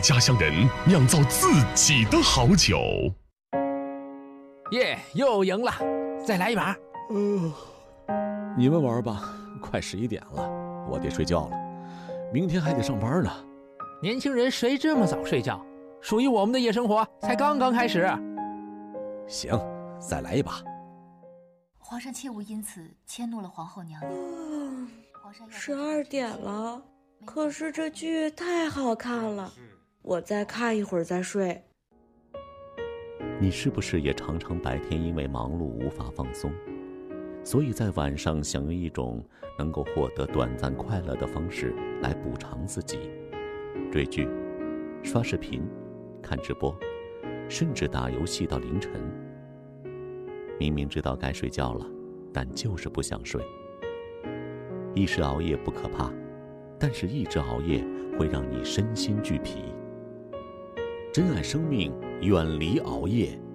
家乡人酿造自己的好酒。 耶，又赢了，再来一把。 你们玩吧，快11点了，我得睡觉了，明天还得上班呢。 年轻人谁这么早睡觉？属于我们的夜生活才刚刚开始。 行，再来一把。 皇上切勿因此迁怒了皇后娘娘。 12点了，可是这剧太好看了，我再看一会儿再睡。 你是不是也常常白天因为忙碌无法放松，所以在晚上想用一种能够获得短暂快乐的方式来补偿自己？追剧、刷视频、看直播，甚至打游戏到凌晨。明明知道该睡觉了，但就是不想睡。一时熬夜不可怕，但是一直熬夜会让你身心俱疲。珍爱生命，远离熬夜。